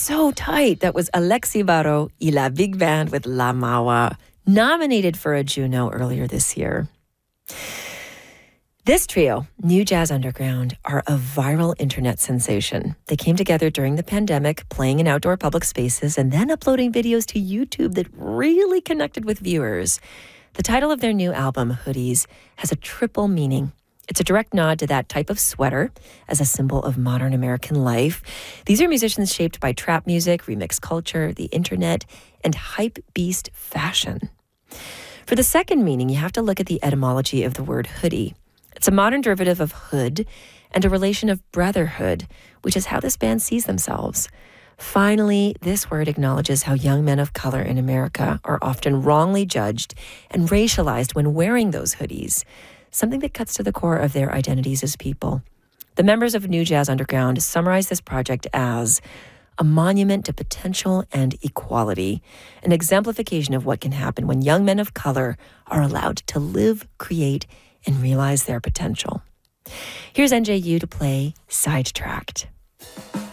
so tight. That was Alexis Barrault y la Big Band with La Mawa, nominated for a Juno earlier this year. This trio, New Jazz Underground, are a viral internet sensation. They came together during the pandemic, playing in outdoor public spaces and then uploading videos to YouTube that really connected with viewers. The title of their new album, Hoodies, has a triple meaning. It's a direct nod to that type of sweater as a symbol of modern American life. These are musicians shaped by trap music, remix culture, the internet, and hype beast fashion. For the second meaning, you have to look at the etymology of the word hoodie. It's a modern derivative of hood and a relation of brotherhood, which is how this band sees themselves. Finally, this word acknowledges how young men of color in America are often wrongly judged and racialized when wearing those hoodies, something that cuts to the core of their identities as people. The members of New Jazz Underground summarize this project as a monument to potential and equality, an exemplification of what can happen when young men of color are allowed to live, create, and realize their potential. Here's NJU to play Sidetracked.